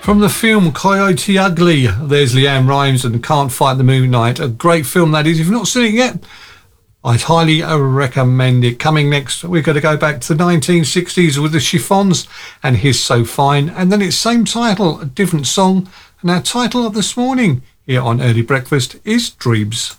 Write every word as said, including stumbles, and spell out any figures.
From the film Coyote Ugly, there's Leanne Rimes and Can't Fight the Moonlight. A great film that is. If you've not seen it yet, I'd highly recommend it. Coming next, we're going to go back to the nineteen sixties with the Chiffons and He's So Fine. And then it's same title, a different song. And our title of this morning here on Early Breakfast is Dreams.